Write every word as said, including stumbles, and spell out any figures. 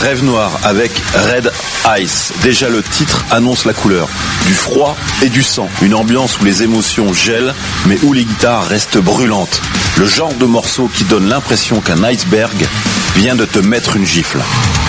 Rêve Noir avec Red Ice. Déjà le titre annonce la couleur. Du froid et du sang. Une ambiance où les émotions gèlent, mais où les guitares restent brûlantes. Le genre de morceau qui donne l'impression qu'un iceberg vient de te mettre une gifle.